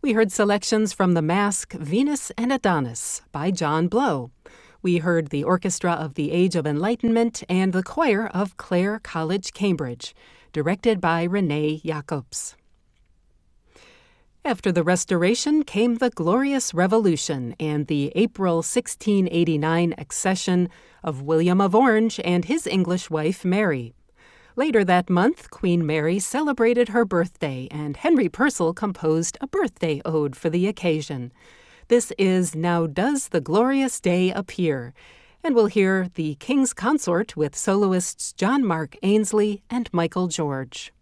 We heard selections from the Masque Venus and Adonis by John Blow. We heard the Orchestra of the Age of Enlightenment and the Choir of Clare College, Cambridge, directed by Renee Jacobs. After the Restoration came the Glorious Revolution and the April 1689 accession of William of Orange and his English wife Mary. Later that month, Queen Mary celebrated her birthday, and Henry Purcell composed a birthday ode for the occasion. This is Now Does the Glorious Day Appear, and we'll hear the King's Consort with soloists John Mark Ainsley and Michael George.